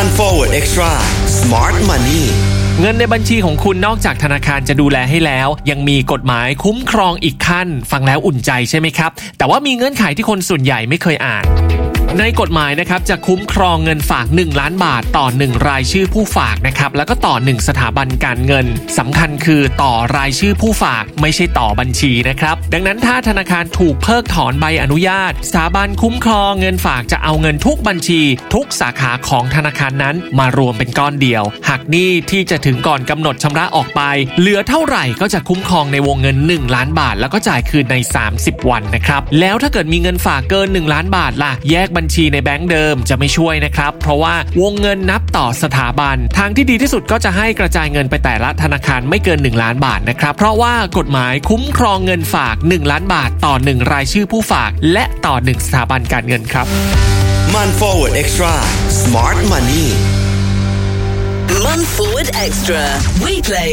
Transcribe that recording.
มัน Forward Extra Smart Money เงินในบัญชีของคุณนอกจากธนาคารจะดูแลให้แล้วยังมีกฎหมายคุ้มครองอีกขั้นฟังแล้วอุ่นใจใช่ไหมครับแต่ว่ามีเงื่อนไขที่คนส่วนใหญ่ไม่เคยอ่านในกฎหมายนะครับจะคุ้มครองเงินฝาก1ล้านบาทต่อ1รายชื่อผู้ฝากนะครับแล้วก็ต่อ1สถาบันการเงินสำคัญคือต่อรายชื่อผู้ฝากไม่ใช่ต่อบัญชีนะครับดังนั้นถ้าธนาคารถูกเพิกถอนใบอนุญาตสถาบันคุ้มครองเงินฝากจะเอาเงินทุกบัญชีทุกสาขาของธนาคารนั้นมารวมเป็นก้อนเดียวหากหนี้ที่จะถึงก่อนกำหนดชำระออกไปเหลือเท่าไหร่ก็จะคุ้มครองในวงเงิน1ล้านบาทแล้วก็จ่ายคืนใน30วันนะครับแล้วถ้าเกิดมีเงินฝากเกิน1ล้านบาทล่ะแยกบัญชีในแบงก์เดิมจะไม่ช่วยนะครับเพราะว่าวงเงินนับต่อสถาบันทางที่ดีที่สุดก็จะให้กระจายเงินไปแต่ละธนาคารไม่เกิน1ล้านบาทนะครับเพราะว่ากฎหมายคุ้มครองเงินฝาก1ล้านบาทต่อ1รายชื่อผู้ฝากและต่อ1สถาบันการเงินครับมัน Forward Extra Smart Money Man Forward Extra. We play